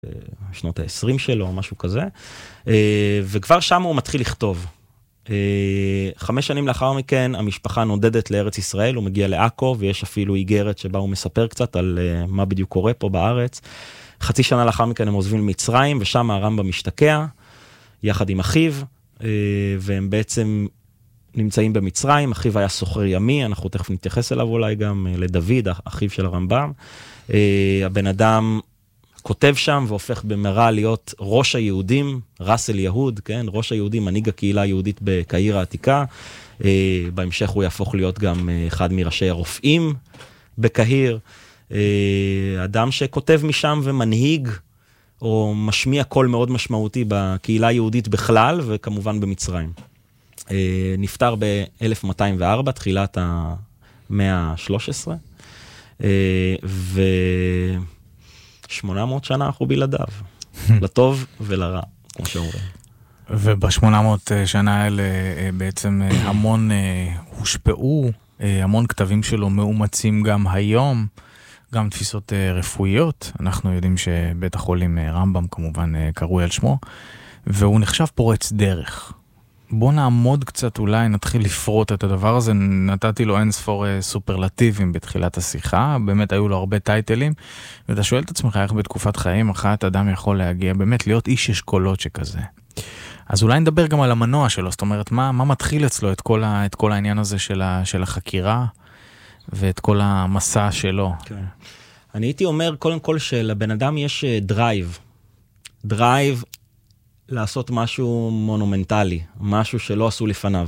שנות ה-20 שלו, משהו כזה, וכבר שם הוא מתחיל לכתוב. 5 שנים לאחר מכן, המשפחה נודדת לארץ ישראל, הוא מגיע לעכו, ויש אפילו איגרת שבה הוא מספר קצת על מה בדיוק קורה פה בארץ. 0.5 שנה לאחר מכן הם עוזבים למצרים, ושם הרמב"ם משתקע, יחד עם אחיו, והם בעצם נמצאים במצרים. אחיו היה סוחר ימי, אנחנו תכף נתייחס אליו אולי גם לדוד, אחיו של הרמב"ם. הבן אדם כותב שם והופך במהרה להיות ראש היהודים, רס אל יהוד, כן? ראש היהודים, מנהיג הקהילה היהודית בקהיר העתיקה. בהמשך הוא יהפוך להיות גם אחד מראשי הרופאים בקהיר. אדם שכותב משם ומנהיג, או משמיע קול מאוד משמעותי בקהילה היהודית בכלל, וכמובן במצרים. נפטר ב-1204, תחילת המאה ה-13, ו800 שנה אנחנו בלעדיו, לטוב ולרע, כמו שאומרים. וב-800 שנה האלה בעצם המון הושפעו, המון כתבים שלו מאומצים גם היום, גם תפיסות רפואיות. אנחנו יודעים שבית החולים רמב"ם כמובן קרוי על שמו, והוא נחשב פורץ דרך. בוא נעמוד קצת, אולי נתחיל לפרוט את הדבר הזה. נתתי לו אין ספור סופרלטיבים בתחילת השיחה, באמת היו לו הרבה טייטלים, ואתה שואל את עצמך איך בתקופת חיים אחת אדם יכול להגיע, באמת להיות איש אשכולות שכזה. אז אולי נדבר גם על המנוע שלו, זאת אומרת, מה מתחיל אצלו את כל העניין הזה של החקירה, ואת כל המסע שלו. כן. אני הייתי אומר קודם כל שלבן אדם יש דרייב לעשות משהו מונומנטלי, משהו שלא עשו לפניו.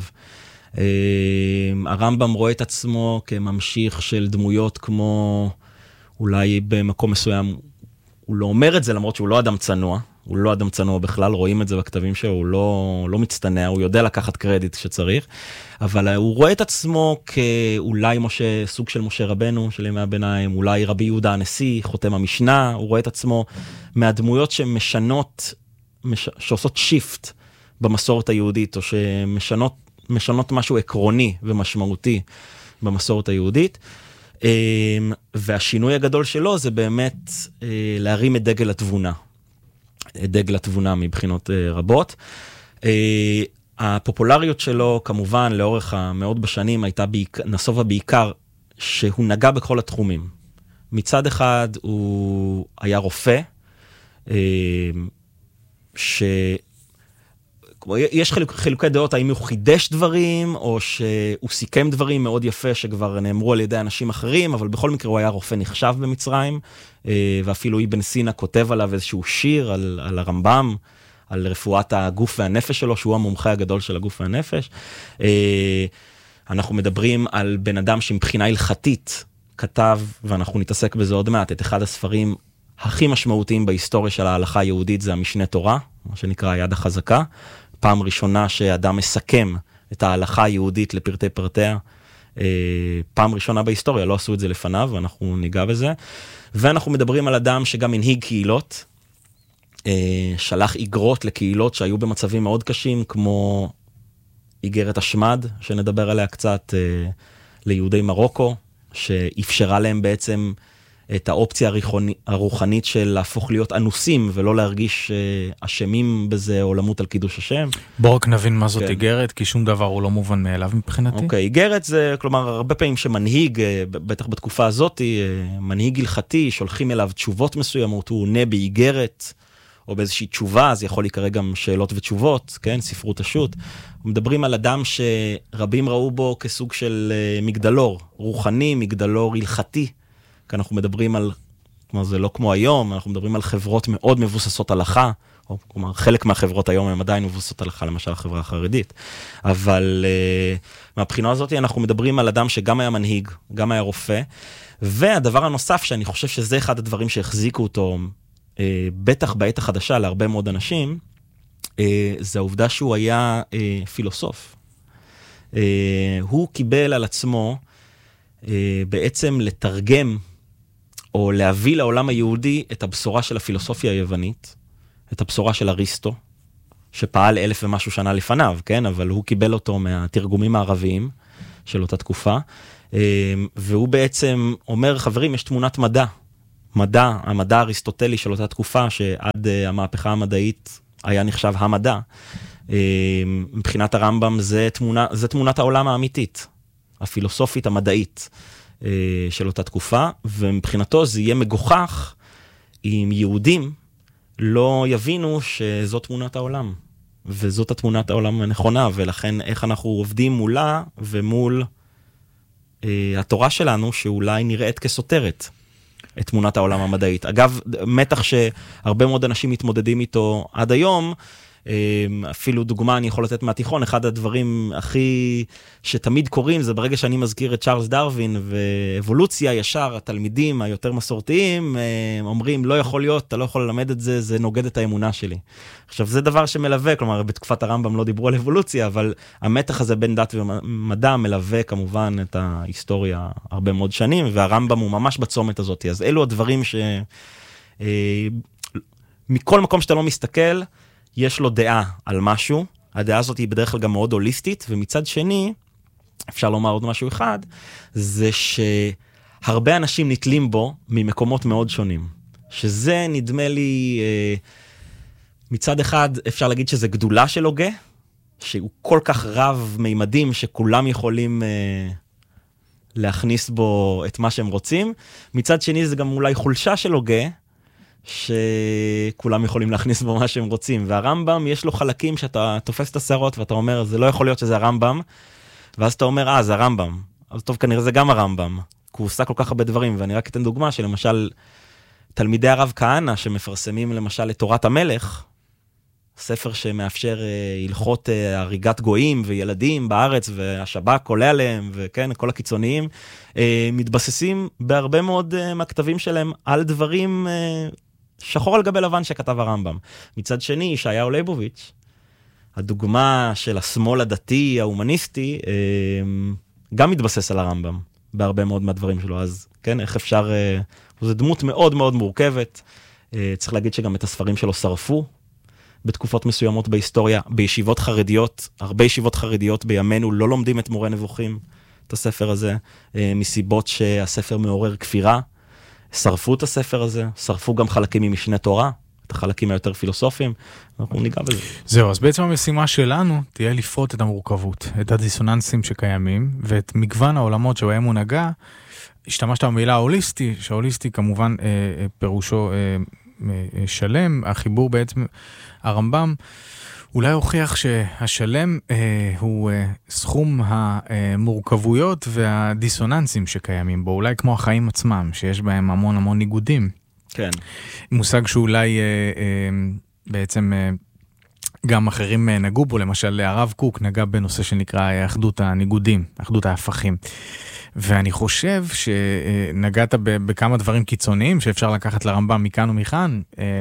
הרמב"ם רואה את עצמו כממשיך של דמויות כמו, אולי במקום מסוים, הוא לא אומר את זה למרות שהוא לא אדם צנוע, הוא לא אדם צנוע בכלל, רואים את זה בכתבים שלו, הוא לא מצטנע, הוא יודע לקחת קרדיט שצריך, אבל הוא רואה את עצמו כאולי סוג של משה רבנו, של ימי הביניים, אולי רבי יהודה הנשיא, חותם המשנה, הוא רואה את עצמו מהדמויות שעושות שיפט במסורת היהודית, או שמשנות משהו עקרוני ומשמעותי במסורת היהודית, והשינוי הגדול שלו זה באמת להרים את דגל התבונה. דגל התבונה מבחינות רבות. הפופולריות שלו כמובן לאורך המאות בשנים נסובה בעיקר שהוא נגע בכל התחומים. מצד אחד הוא היה רופא, יש חילוקי דעות האם הוא חידש דברים או שהוא סיכם דברים מאוד יפה שכבר נאמרו על ידי אנשים אחרים, אבל בכל מקרה הוא היה רופא נחשב במצרים, ואפילו אבן סינה כותב עליו איזשהו שיר על הרמב"ם, על רפואת הגוף והנפש שלו, שהוא המומחה הגדול של הגוף והנפש. אנחנו מדברים על בן אדם שמבחינה הלכתית כתב, ואנחנו נתעסק בזה עוד מעט, את אחד הספרים הכי משמעותיים בהיסטוריה של ההלכה היהודית, זה המשנה תורה, מה שנקרא היד החזקה. פעם ראשונה שאדם מסכם את ההלכה היהודית לפרטי פרטיה, פעם ראשונה בהיסטוריה, לא עשו את זה לפניו, ואנחנו ניגע בזה. ואנחנו מדברים על אדם שגם הנהיג קהילות, שלח איגרות לקהילות שהיו במצבים מאוד קשים, כמו איגרת השמד, שנדבר עליה קצת, ליהודי מרוקו, שאפשרה להם בעצם את האופציה הרוחנית של להפוך להיות אנוסים, ולא להרגיש אשמים בזה, או למות על קידוש השם. בואו רק נבין מה זאת איגרת, כי שום דבר הוא לא מובן מאליו מבחינתי. אוקיי, איגרת זה, כלומר, הרבה פעמים שמנהיג, בטח בתקופה הזאת, מנהיג הלכתי, שולחים אליו תשובות מסוימות, הוא עונה באיגרת, או באיזושהי תשובה, אז יכול להיקרא גם שאלות ותשובות, כן, ספרות השו"ת. מדברים על אדם שרבים ראו בו כסוג של מגדלור, רוחני, מגדלור הלכתי, כי אנחנו מדברים על, כלומר זה לא כמו היום, אנחנו מדברים על חברות מאוד מבוססות הלכה, או כלומר חלק מהחברות היום הן עדיין מבוססות הלכה, למשל החברה החרדית, אבל מהבחינה הזאת אנחנו מדברים על אדם שגם היה מנהיג, גם היה רופא, והדבר הנוסף שאני חושב שזה אחד הדברים שהחזיקו אותו, בטח בעת החדשה להרבה מאוד אנשים, זה העובדה שהוא היה פילוסוף. הוא קיבל על עצמו בעצם לתרגם, או להביא לעולם היהודי את הבשורה של הפילוסופיה היוונית, את הבשורה של אריסטו, שפעל 1000 ומשהו שנה לפניו, כן? אבל הוא קיבל אותו מהתרגומים הערביים של אותה תקופה, והוא בעצם אומר, חברים, יש תמונת מדע המדע האריסטוטלי של אותה תקופה, שעד המהפכה המדעית היה נחשב המדע, מבחינת הרמב"ם זה תמונת העולם האמיתית, הפילוסופית המדעית של אותה תקופה, ומבחינתו זה יהיה מגוחך אם יהודים לא יבינו שזאת תמונת העולם, וזאת התמונת העולם הנכונה, ולכן איך אנחנו עובדים מולה ומול התורה שלנו, שאולי נראית כסותרת את תמונת העולם המדעית. אגב, מתח שהרבה מאוד אנשים מתמודדים איתו עד היום, אפילו דוגמה אני יכול לתת מהתיכון, אחד הדברים הכי שתמיד קוראים, זה ברגע שאני מזכיר את צ'ארלס דרווין ואבולוציה, ישר התלמידים היותר מסורתיים אומרים, לא יכול להיות, אתה לא יכול ללמד את זה, זה נוגד את האמונה שלי. עכשיו, זה דבר שמלווה, כלומר, בתקופת הרמב"ם לא דיברו על אבולוציה, אבל המתח הזה בין דת ומדע מלווה כמובן את ההיסטוריה הרבה מאוד שנים, והרמב"ם הוא ממש בצומת הזאת. אז אלו הדברים מכל מקום שאתה לא מסתכל, יש לו דעה על משהו, הדעה הזאת היא בדרך כלל גם מאוד הוליסטית, ומצד שני, אפשר לומר עוד משהו אחד, זה שהרבה אנשים נתלים בו ממקומות מאוד שונים. שזה נדמה לי, מצד אחד אפשר להגיד שזה גדולה של הוגה, שהוא כל כך רב מימדים שכולם יכולים להכניס בו את מה שהם רוצים. מצד שני זה גם אולי חולשה של הוגה, שכולם יכולים להכניס בו מה שהם רוצים. והרמב"ם יש לו חלקים שאתה תופס את השערות ואתה אומר, זה לא יכול להיות שזה הרמב"ם, ואז אתה אומר, זה הרמב"ם. אז טוב, כנראה זה גם הרמב"ם. כי הוא עושה כל כך הרבה דברים, ואני רק אתן דוגמה שלמשל, תלמידי הרב כהנא שמפרסמים למשל את תורת המלך, ספר שמאפשר הלכות הריגת גויים וילדים בארץ, והשב"כ עולה עליהם, וכן, כל הקיצוניים, מתבססים בהרבה מאוד מהכתבים שלהם על דברים שחור על גבי לבן שכתב הרמב"ם. מצד שני, ישעיהו ליבוביץ', הדוגמה של השמאל הדתי, ההומניסטי, גם מתבסס על הרמב"ם, בהרבה מאוד מהדברים שלו. אז כן, איך אפשר, זו דמות מאוד מאוד מורכבת. צריך להגיד שגם את הספרים שלו שרפו, בתקופות מסוימות בהיסטוריה, בישיבות חרדיות, הרבה ישיבות חרדיות בימינו לא לומדים את מורה נבוכים, את הספר הזה, מסיבות שהספר מעורר כפירה, שרפו את הספר הזה, שרפו גם חלקים ממשנה תורה, את החלקים היותר פילוסופיים, אנחנו ניגע בזה. זהו, אז בעצם המשימה שלנו תהיה לפרוט את המורכבות, את הדיסוננסים שקיימים, ואת מגוון העולמות שבהם הוא נגע. השתמשת במילה הוליסטי, שההוליסטי כמובן פירושו שלם, החיבור בעצם, הרמב"ם אולי הוכיח שהשלם הוא סכום המורכבויות והדיסוננסים שקיימים בו, אולי כמו החיים עצמם, שיש בהם המון המון ניגודים. כן. מושג שאולי בעצם גם אחרים נגעו בו, למשל הרב קוק נגע בנושא שנקרא אחדות הניגודים, אחדות ההפכים. ואני חושב שנגעת בכמה דברים קיצוניים שאפשר לקחת לרמב"ם מכאן ומכאן,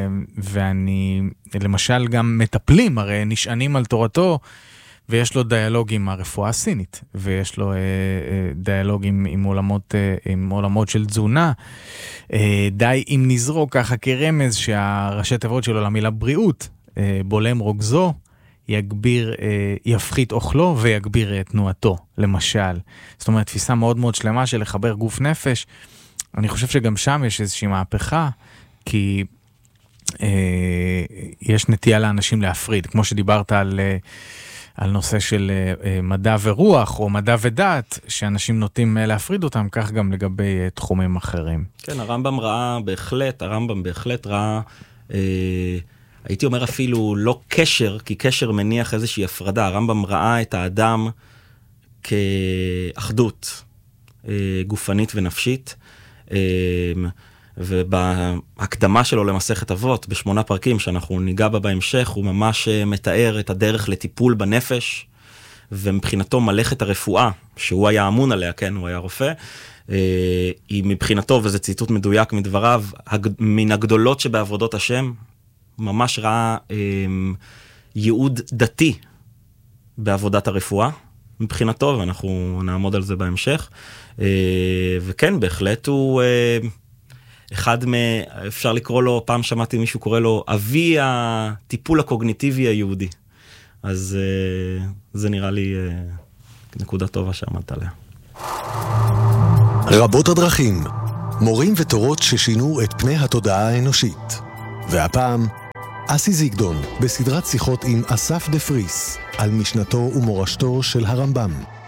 ואני למשל גם מטפלים, הרי נשענים על תורתו, ויש לו דיאלוג עם הרפואה הסינית, ויש לו דיאלוג עם עולמות של תזונה. די אם נזרוק ככה כרמז שהראשי תיבות שלו למילה בריאות, בולם רוגזו, יפחית אוכלו ויגביר תנועתו, למשל. זאת אומרת, תפיסה מאוד מאוד שלמה של לחבר גוף נפש. אני חושב שגם שם יש איזושהי מהפכה, כי יש נטייה לאנשים להפריד, כמו שדיברת על נושא של מדע ורוח, או מדע ודת, שאנשים נוטים להפריד אותם, כך גם לגבי תחומים אחרים. כן, הרמב"ם בהחלט ראה, הייתי אומר אפילו לא קשר, כי קשר מניח איזושהי הפרדה. הרמב"ם ראה את האדם כאחדות גופנית ונפשית, ובהקדמה שלו למסכת אבות, ב8 פרקים שאנחנו ניגע בה בהמשך, הוא ממש מתאר את הדרך לטיפול בנפש, ומבחינתו מלאכת הרפואה, שהוא היה אמון עליה, כן, הוא היה רופא, היא מבחינתו, וזה ציטוט מדויק מדבריו, מן הגדולות שבעבודות השם, ממש ראה ייעוד דתי בעבודת הרפואה, מבחינתו, ואנחנו נעמוד על זה בהמשך, וכן, בהחלט הוא אחד אפשר לקרוא לו, פעם שמעתי מישהו קורא לו, אבי הטיפול הקוגניטיבי היהודי. אז זה נראה לי נקודה טובה שעמדת עליה. רבות הדרכים מורים ותורות ששינו את פני התודעה האנושית. והפעם, אסי זיגדון בסדרת שיחות עם אסף דה פריס על משנתו ומורשתו של הרמב"ם.